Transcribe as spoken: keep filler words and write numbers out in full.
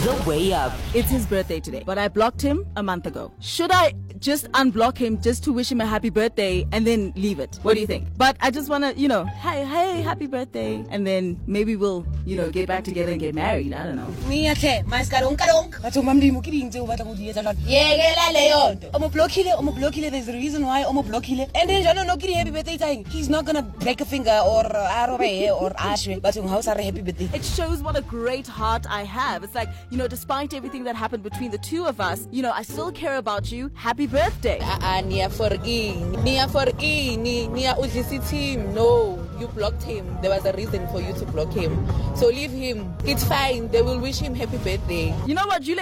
The Way Up. It's his birthday today, but I blocked him a month ago. Should I just unblock him just to wish him a happy birthday and then leave it? What do you think? But I just want to, you know, hey, hey, happy birthday. And then maybe we'll, you know, get back together and get married. I don't know. Ngiyathe, mayisikadonke kadonke. Bathi umamlimi ukiri ngithe ubatla ukuthi yetha njalo. Yekela leyo nto. Omublockile, omublockile, there's a reason why omublockile. And then njalo nokiri happy birthday time. He's not going to break a finger or arobe hair or ashwe. But ungawusare happy birthday. It shows what a great heart I have. It's like, you know, despite everything that happened between the two of us, you know, I still care about you. Happy birthday. Ah, niya for e, niya for e, ni niya udlisi team. No, you blocked him. There was a reason for you to block him. So leave him. It's fine. They will wish him happy birthday. You know what, Julie?